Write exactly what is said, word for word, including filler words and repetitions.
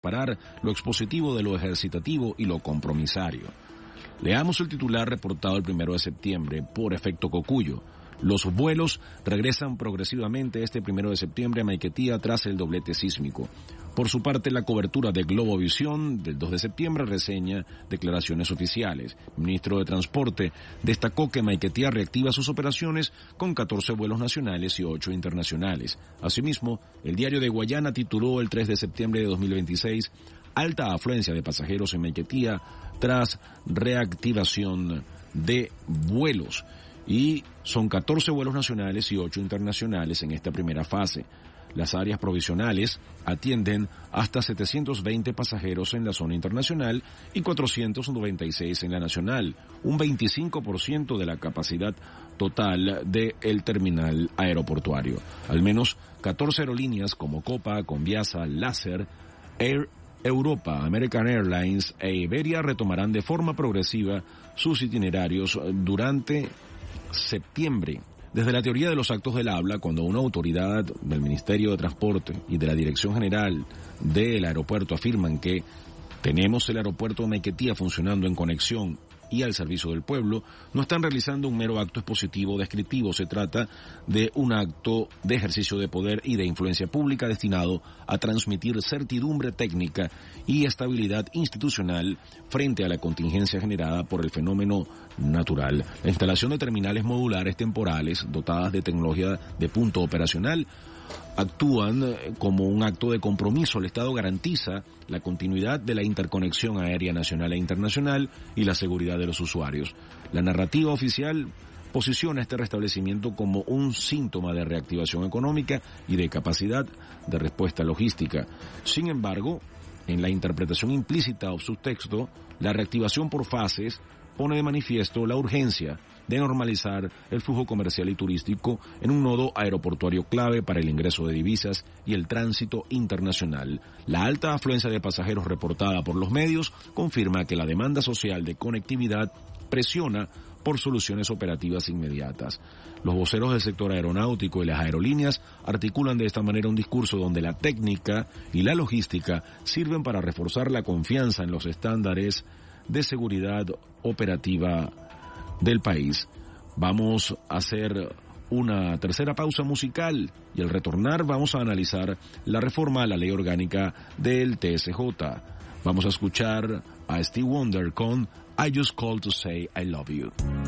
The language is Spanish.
parar lo expositivo de lo ejercitativo y lo compromisario. Leamos el titular reportado el primero de septiembre por Efecto Cocuyo. Los vuelos regresan progresivamente este primero de septiembre a Maiquetía tras el doblete sísmico. Por su parte, la cobertura de Globovisión del dos de septiembre reseña declaraciones oficiales. El ministro de Transporte destacó que Maiquetía reactiva sus operaciones con catorce vuelos nacionales y ocho internacionales. Asimismo, el diario de Guayana tituló el tres de septiembre de dos mil veintiséis alta afluencia de pasajeros en Maiquetía tras reactivación de vuelos. Y son catorce vuelos nacionales y ocho internacionales en esta primera fase. Las áreas provisionales atienden hasta setecientos veinte pasajeros en la zona internacional y cuatrocientos noventa y seis en la nacional, un veinticinco por ciento de la capacidad total del terminal aeroportuario. Al menos catorce aerolíneas como Copa, Conviasa, Láser, Air Europa, American Airlines e Iberia retomarán de forma progresiva sus itinerarios durante septiembre. Desde la teoría de los actos del habla, cuando una autoridad del Ministerio de Transporte y de la Dirección General del aeropuerto afirman que tenemos el aeropuerto de Maiquetía funcionando en conexión y al servicio del pueblo, no están realizando un mero acto expositivo o descriptivo. Se trata de un acto de ejercicio de poder y de influencia pública destinado a transmitir certidumbre técnica y estabilidad institucional frente a la contingencia generada por el fenómeno natural. La instalación de terminales modulares temporales dotadas de tecnología de punto operacional actúan como un acto de compromiso. El Estado garantiza la continuidad de la interconexión aérea nacional e internacional y la seguridad de los usuarios. La narrativa oficial posiciona este restablecimiento como un síntoma de reactivación económica y de capacidad de respuesta logística. Sin embargo, en la interpretación implícita o subtexto, la reactivación por fases pone de manifiesto la urgencia de normalizar el flujo comercial y turístico en un nodo aeroportuario clave para el ingreso de divisas y el tránsito internacional. La alta afluencia de pasajeros reportada por los medios confirma que la demanda social de conectividad presiona por soluciones operativas inmediatas. Los voceros del sector aeronáutico y las aerolíneas articulan de esta manera un discurso donde la técnica y la logística sirven para reforzar la confianza en los estándares de seguridad operativa del país. Vamos a hacer una tercera pausa musical y al retornar vamos a analizar la reforma a la ley orgánica del T S J. Vamos a escuchar a Stevie Wonder con I Just Called to Say I Love You.